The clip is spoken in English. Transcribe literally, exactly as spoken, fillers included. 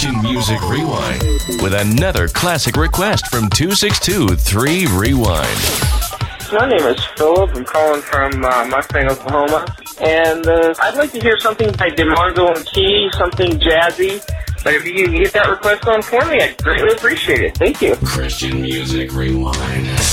Christian Music Rewind with another classic request from two six two, three Rewind. My name is Philip. I'm calling from uh, Mustang, Oklahoma. And uh, I'd like to hear something by DeMarco and Key, something jazzy. But if you can get that request on for me, I'd greatly appreciate it. Thank you. Christian Music Rewind.